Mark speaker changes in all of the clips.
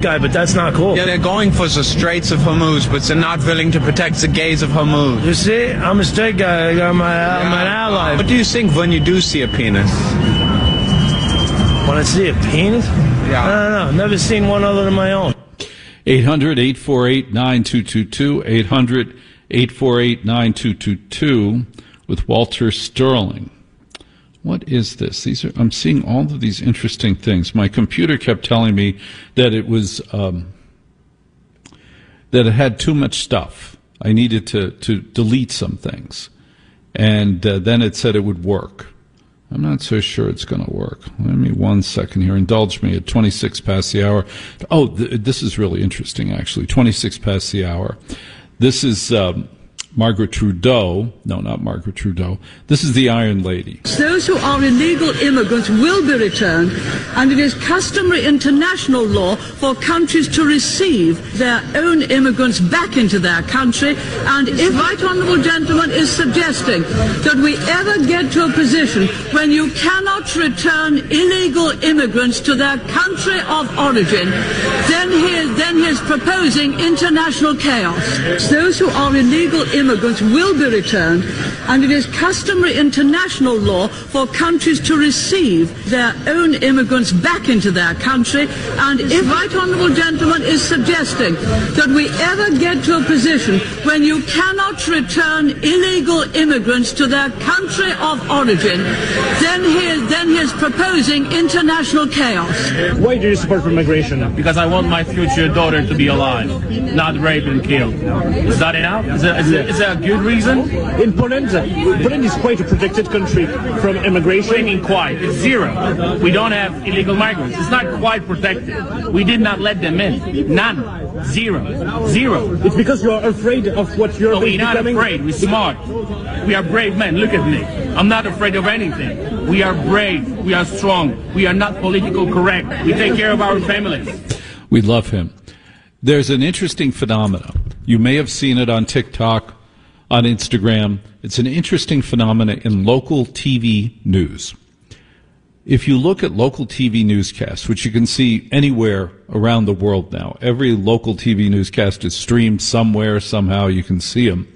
Speaker 1: guy, but that's not cool.
Speaker 2: Yeah, they're going for the Straits of Hormuz, but they're not willing to protect the gays of Hormuz.
Speaker 1: You see, I'm a straight guy. I'm an ally.
Speaker 2: What do you think when you do see a penis?
Speaker 1: When I see a penis?
Speaker 2: Yeah.
Speaker 1: I don't know. Never seen one other than my own.
Speaker 3: 800-848-9222. 800-848-9222 with Walter Sterling. What is this? I'm seeing all of these interesting things. My computer kept telling me that it was that it had too much stuff. I needed to delete some things, and then it said it would work. I'm not so sure it's going to work. Let me 1 second here. Indulge me at 26 past the hour. Oh, this is really interesting, actually. 26 past the hour. This is Margaret Trudeau. No, not Margaret Trudeau. This is the Iron Lady.
Speaker 4: Those who are illegal immigrants will be returned, and it is customary international law for countries to receive their own immigrants back into their country. And if the right honourable gentleman is suggesting that we ever get to a position when you cannot return illegal immigrants to their country of origin, then he is proposing international chaos. Those who are illegal immigrants will be returned, and it is customary international law for countries to receive their own immigrants back into their country. And if the right honourable gentleman is suggesting that we ever get to a position when you cannot return illegal immigrants to their country of origin, then he is proposing international chaos.
Speaker 5: Why do you support immigration?
Speaker 6: Because I want my future daughter to be alive, not raped and killed. Is that enough? Is that a good reason?
Speaker 5: In Poland is quite a protected country from immigration.
Speaker 6: What do you mean quite? It's zero. We don't have illegal migrants. It's not quite protected. We did not let them in. None. Zero.
Speaker 5: It's because you are afraid of what you're becoming.
Speaker 6: We're not afraid. We're smart. We are brave men. Look at me. I'm not afraid of anything. We are brave. We are strong. We are not politically correct. We take care of our families.
Speaker 3: We love him. There's an interesting phenomenon. You may have seen it on TikTok, on Instagram. It's an interesting phenomenon in local TV news. If you look at local TV newscasts, which you can see anywhere around the world now, every local TV newscast is streamed somewhere, somehow you can see them.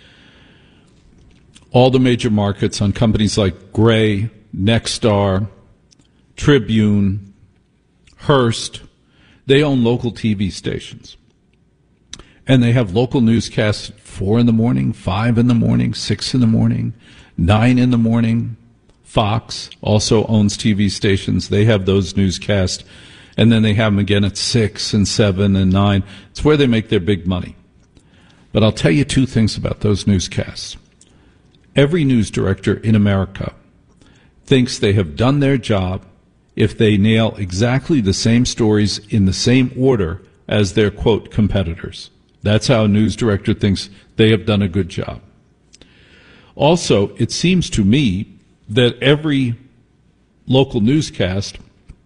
Speaker 3: All the major markets on companies like Gray, Nexstar, Tribune, Hearst, they own local TV stations. And they have local newscasts at 4 in the morning, 5 in the morning, 6 in the morning, 9 in the morning. Fox also owns TV stations. They have those newscasts. And then they have them again at 6 and 7 and 9. It's where they make their big money. But I'll tell you two things about those newscasts. Every news director in America thinks they have done their job if they nail exactly the same stories in the same order as their, quote, competitors. That's how a news director thinks they have done a good job. Also, it seems to me that every local newscast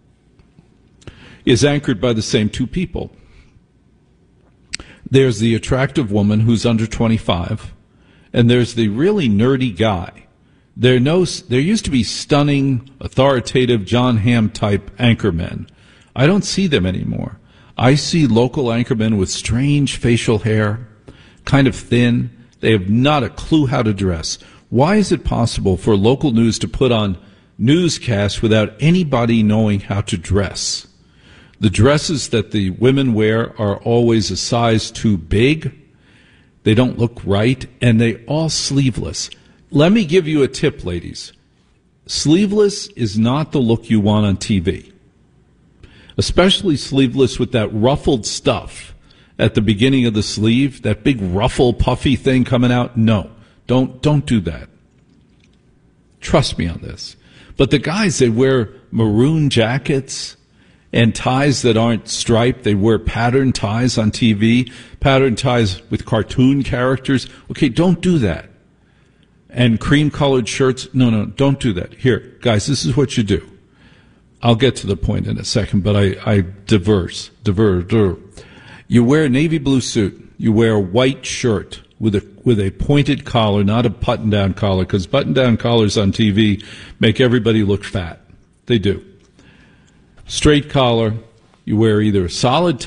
Speaker 3: is anchored by the same two people. There's the attractive woman who's under 25, and there's the really nerdy guy. There used to be stunning, authoritative John Hamm type anchormen. I don't see them anymore. I see local anchormen with strange facial hair, kind of thin. They have not a clue how to dress. Why is it possible for local news to put on newscasts without anybody knowing how to dress? The dresses that the women wear are always a size too big. They don't look right, and they all sleeveless. Let me give you a tip, ladies. Sleeveless is not the look you want on TV. Especially sleeveless with that ruffled stuff at the beginning of the sleeve, that big ruffle puffy thing coming out. No, don't do that. Trust me on this. But the guys, they wear maroon jackets and ties that aren't striped. They wear pattern ties on TV, pattern ties with cartoon characters. Okay, don't do that. And cream-colored shirts. No, don't do that. Here, guys, this is what you do. I'll get to the point in a second, but I divert. You wear a navy blue suit. You wear a white shirt with a pointed collar, not a button-down collar, because button-down collars on TV make everybody look fat. They do. Straight collar. You wear either a solid